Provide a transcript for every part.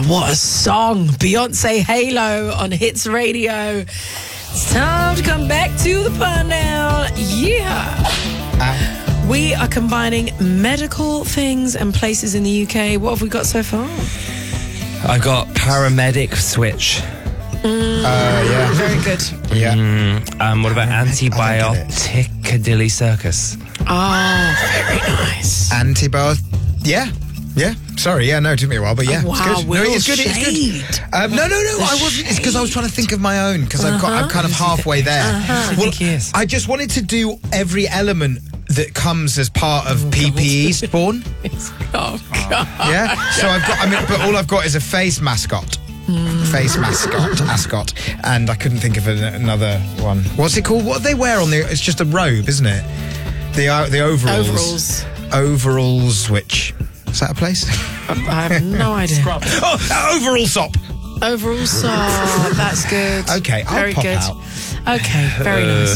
Oh, what a song. Beyonce, Halo on Hits Radio. It's time to come back to the pun now. Yeah. We are combining medical things and places in the UK. What have we got so far? I've got paramedic switch. Yeah. Very good. Yeah. What about antibiotic Piccadilly Circus? Oh, very nice. Antibiotic. Yeah. Sorry, no, it took me a while, but yeah, Oh, wow, it's good. No, it's good. It's good. No, I wasn't. It's because I was trying to think of my own because I'm kind of halfway there. Well, I just wanted to do every element that comes as part of PPE Spawn. Oh God. Yeah. So but all I've got is a face mascot. Face mascot, and I couldn't think of another one. What's it called? What do they wear on the? It's just a robe, isn't it? The overalls. Overalls, which is that a place? I have no idea. Overall sop. Overall sop. That's good. Okay, I'll pop out. Okay, very nice.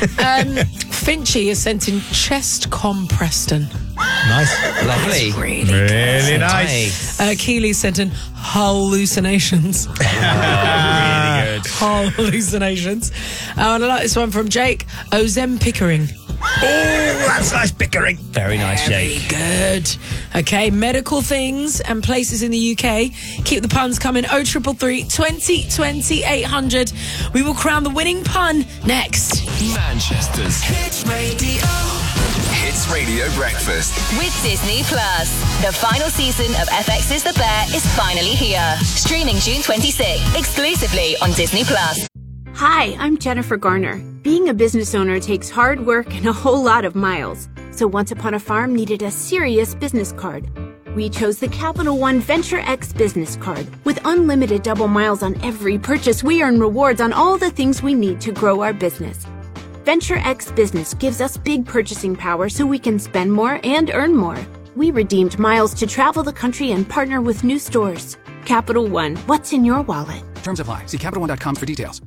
Finchy is sent in chest Preston. Nice, Lovely. really nice. Keely sent in hallucinations. Really good. Hallucinations. And I like this one from Jake. Ozem Pickering. Oh, that's nice Pickering. Very nice, Jake. Very good. Okay, medical things and places in the UK. Keep the puns coming. 0333 20 800. We will crown the winning pun next. Manchester's Hits Radio. Hits Radio Breakfast. With Disney Plus. The final season of FX's The Bear is finally here. Streaming June 26th. Exclusively on Disney Plus. Hi, I'm Jennifer Garner. Being a business owner takes hard work and a whole lot of miles. So Once Upon a Farm needed a serious business card. We chose the Capital One Venture X business card. With unlimited double miles on every purchase, we earn rewards on all the things we need to grow our business. Venture X Business gives us big purchasing power so we can spend more and earn more. We redeemed miles to travel the country and partner with new stores. Capital One, what's in your wallet? Terms apply. See CapitalOne.com for details.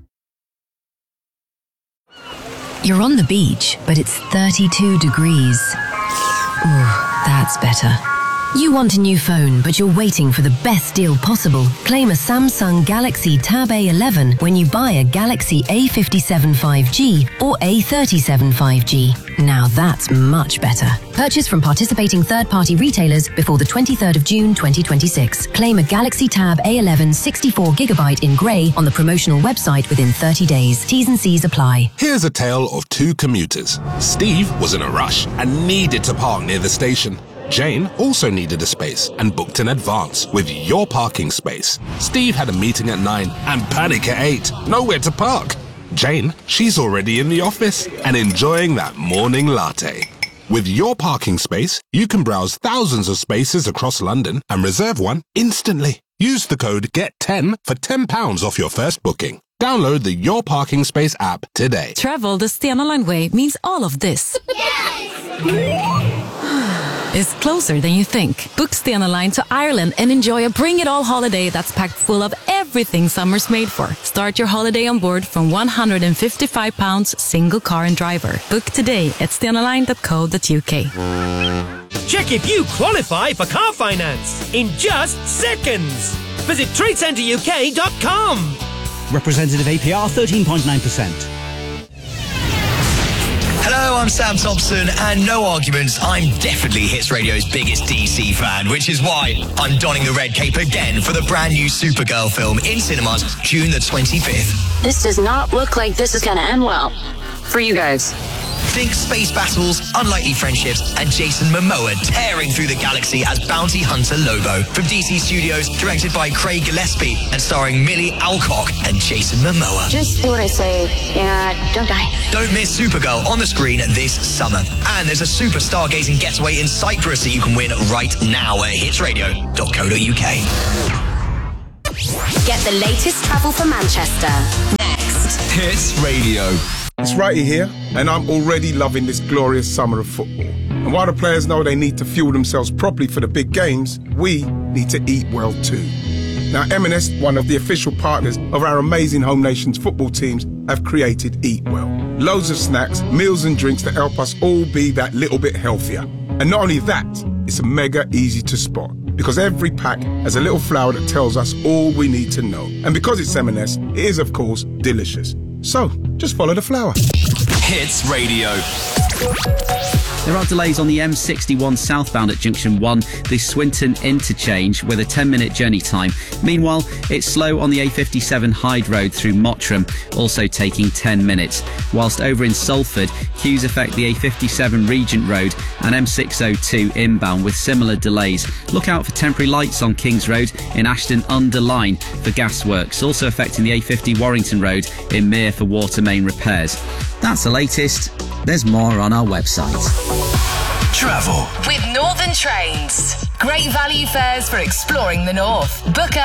You're on the beach, but it's 32 degrees. Ooh, that's better. You want a new phone, but you're waiting for the best deal possible. Claim a Samsung Galaxy Tab A11 when you buy a Galaxy A57 5G or A37 5G. Now that's much better. Purchase from participating third-party retailers before the 23rd of June 2026. Claim a Galaxy Tab A11 64GB in grey on the promotional website within 30 days. T's and C's apply. Here's a tale of two commuters. Steve was in a rush and needed to park near the station. Jane also needed a space and booked in advance with Your Parking Space. Steve had a meeting at 9 and panic at 8. Nowhere to park. Jane, she's already in the office and enjoying that morning latte. With Your Parking Space, you can browse thousands of spaces across London and reserve one instantly. Use the code GET10 for £10 off your first booking. Download the Your Parking Space app today. Travel the Stena Line way means all of this. Is closer than you think. Book Stena Line to Ireland and enjoy a bring-it-all holiday that's packed full of everything summer's made for. Start your holiday on board from £155 single car and driver. Book today at stenaline.co.uk. Check if you qualify for car finance in just seconds. Visit TradeCenterUK.com. Representative APR 13.9%. Hello, I'm Sam Thompson, and no arguments, I'm definitely Hits Radio's biggest DC fan, which is why I'm donning the red cape again for the brand new Supergirl film in cinemas June the 25th. This does not look like this is going to end well for you guys. Think space battles, unlikely friendships, and Jason Momoa tearing through the galaxy as bounty hunter Lobo. From DC Studios, directed by Craig Gillespie, and starring Millie Alcock and Jason Momoa. Just do what I say, and don't die. Don't miss Supergirl on the screen this summer. And there's a super stargazing getaway in Cyprus that you can win right now at hitsradio.co.uk. Get the latest travel for Manchester. Next. Hits Radio. It's Righty here, and I'm already loving this glorious summer of football. And while the players know they need to fuel themselves properly for the big games, we need to eat well too. Now, M&S, one of the official partners of our amazing home nations football teams, have created Eat Well. Loads of snacks, meals and drinks to help us all be that little bit healthier. And not only that, it's mega easy to spot, because every pack has a little flower that tells us all we need to know. And because it's M&S, it is, of course, delicious. So, just follow the flower. Hits Radio. There are delays on the M61 southbound at Junction 1, the Swinton interchange, with a 10-minute journey time. Meanwhile, it's slow on the A57 Hyde Road through Mottram, also taking 10 minutes. Whilst over in Salford, queues affect the A57 Regent Road and M602 inbound with similar delays. Look out for temporary lights on Kings Road in Ashton under Line for gas works, also affecting the A50 Warrington Road in Mere for water main repairs. That's the latest. There's more on our website. Travel with Northern Trains. Great value fares for exploring the north. Book